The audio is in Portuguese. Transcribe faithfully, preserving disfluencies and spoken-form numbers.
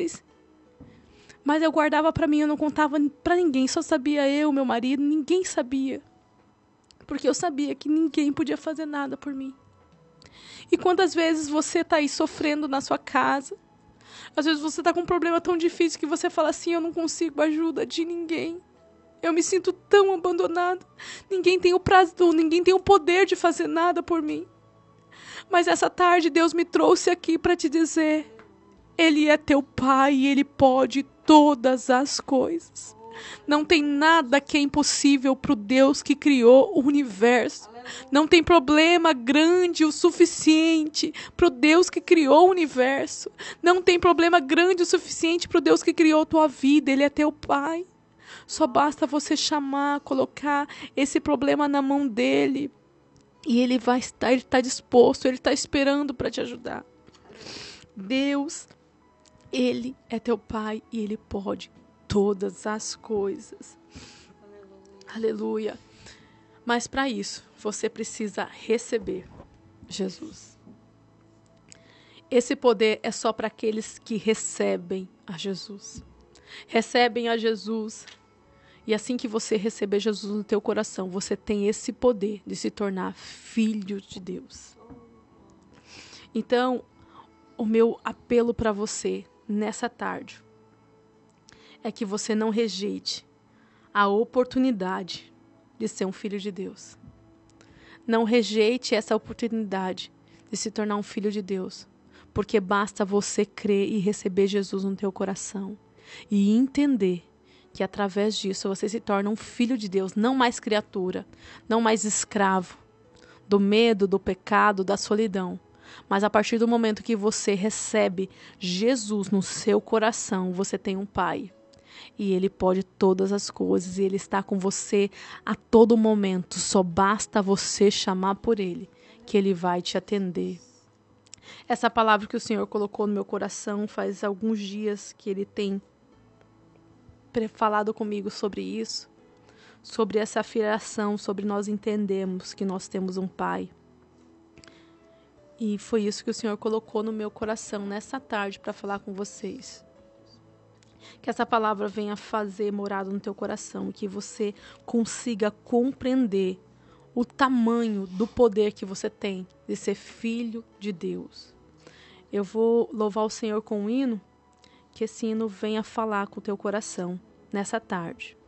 difíceis. Mas eu guardava para mim, eu não contava para ninguém. Só sabia eu, meu marido, ninguém sabia. Porque eu sabia que ninguém podia fazer nada por mim. E quantas vezes você está aí sofrendo na sua casa? Às vezes você está com um problema tão difícil que você fala assim, eu não consigo ajuda de ninguém. Eu me sinto tão abandonado. Ninguém tem o prazer, ninguém tem o poder de fazer nada por mim. Mas essa tarde Deus me trouxe aqui para te dizer, Ele é teu Pai e Ele pode todas as coisas. Não tem nada que é impossível para o Deus que criou o universo. Não tem problema grande o suficiente para o Deus que criou o universo. Não tem problema grande o suficiente para o Deus que criou a tua vida. Ele é teu Pai. Só basta você chamar, colocar esse problema na mão dele. E ele vai estar, ele está disposto, ele está esperando para te ajudar. Deus, Ele é teu Pai e Ele pode todas as coisas. Aleluia. Aleluia. Mas para isso, você precisa receber Jesus. Esse poder é só para aqueles que recebem a Jesus. Recebem a Jesus. E assim que você receber Jesus no teu coração, você tem esse poder de se tornar filho de Deus. Então, o meu apelo para você nessa tarde é que você não rejeite a oportunidade de ser um filho de Deus. Não rejeite essa oportunidade de se tornar um filho de Deus, porque basta você crer e receber Jesus no teu coração e entender que através disso você se torna um filho de Deus, não mais criatura, não mais escravo do medo, do pecado, da solidão. Mas a partir do momento que você recebe Jesus no seu coração, você tem um Pai. E Ele pode todas as coisas, e Ele está com você a todo momento. Só basta você chamar por Ele, que Ele vai te atender. Essa palavra que o Senhor colocou no meu coração faz alguns dias que Ele tem falado comigo sobre isso, sobre essa afirmação, sobre nós entendermos que nós temos um Pai. E foi isso que o Senhor colocou no meu coração nessa tarde para falar com vocês. Que essa palavra venha fazer morada no teu coração, que você consiga compreender o tamanho do poder que você tem de ser filho de Deus. Eu vou louvar o Senhor com um hino, que esse hino venha falar com o teu coração nessa tarde.